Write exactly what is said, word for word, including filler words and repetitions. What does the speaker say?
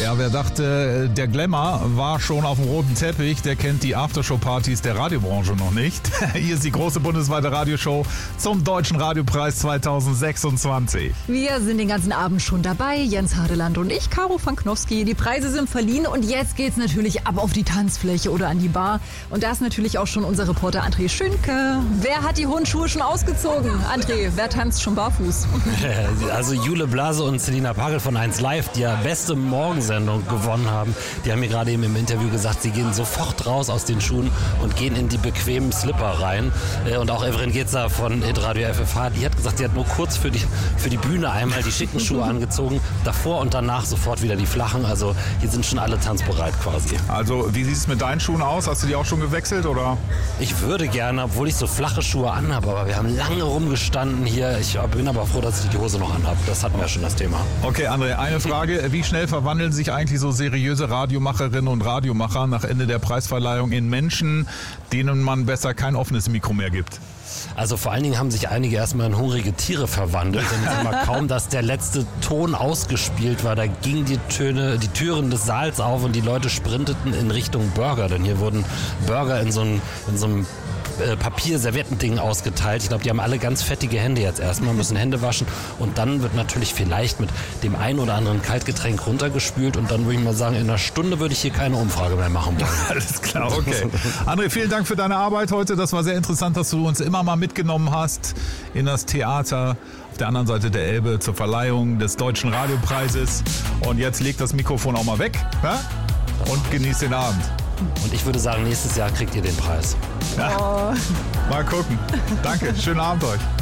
Ja, wer dachte, der Glamour war schon auf dem roten Teppich, der kennt die Aftershow-Partys der Radiobranche noch nicht. Hier ist die große bundesweite Radioshow zum Deutschen Radiopreis zweitausendsechsundzwanzig. Wir sind den ganzen Abend schon dabei, Jens Hardeland und ich, Caro Fanknowski. Die Preise sind verliehen und jetzt geht's natürlich ab auf die Tanzfläche oder an die Bar. Und da ist natürlich auch schon unser Reporter André Schünke. Wer hat die Hundschuhe schon ausgezogen? André, wer tanzt schon barfuß? Also Jule Blase und Selina Pagel von eins Live, die ja beste Morgensendung gewonnen haben, die haben mir gerade eben im Interview gesagt, sie gehen sofort raus aus den Schuhen und gehen in die bequemen Slipper rein. Und auch Evren Getzer von Hitradio F F H, die hat gesagt, sie hat nur kurz für die, für die Bühne einmal die schicken Schuhe angezogen, davor und danach sofort wieder die flachen. Also hier sind schon alle tanzbereit quasi. Also wie sieht es mit deinen Schuhen aus? Hast du die auch schon gewechselt, oder? Ich würde gerne, obwohl ich so flache Schuhe anhabe, aber wir haben lange rumgestanden hier. Ich bin aber froh, dass ich die Hose noch anhabe. Das hatten wir schon das Thema. Okay, André, eine Frage. Wie schnell verwandeln sich eigentlich so seriöse Radiomacherinnen und Radiomacher nach Ende der Preisverleihung in Menschen, denen man besser kein offenes Mikro mehr gibt? Also vor allen Dingen haben sich einige erstmal in hungrige Tiere verwandelt. Denn ich sag mal, kaum, dass der letzte Ton ausgespielt war, da gingen die Töne, die Türen des Saals auf und die Leute sprinteten in Richtung Burger. Denn hier wurden Burger in so einem, in so einem äh, Papier-Serviettending ausgeteilt. Ich glaube, die haben alle ganz fettige Hände jetzt erstmal, müssen Hände waschen. Und dann wird natürlich vielleicht mit dem einen oder anderen Kaltgetränk runtergespült. Und dann würde ich mal sagen, in einer Stunde würde ich hier keine Umfrage mehr machen wollen. Alles klar, okay. André, vielen Dank für deine Arbeit heute. Das war sehr interessant, dass du uns immer mal mitgenommen hast in das Theater auf der anderen Seite der Elbe zur Verleihung des Deutschen Radiopreises. Und jetzt legt das Mikrofon auch mal weg, ja? Und genießt den Abend. Und ich würde sagen, nächstes Jahr kriegt ihr den Preis. Ja. Oh. Mal gucken. Danke, schönen Abend euch.